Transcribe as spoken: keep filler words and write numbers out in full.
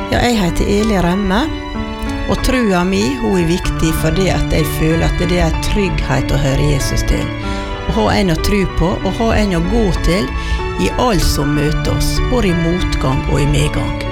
Ja, jeg heter Eli Remme, og trua mi, hun er viktig fordi at jeg føler at det er trygghet å høre Jesus til. Å ha en å tro på, og ha en å gå til i alt som møter oss, både i motgang og i medgang.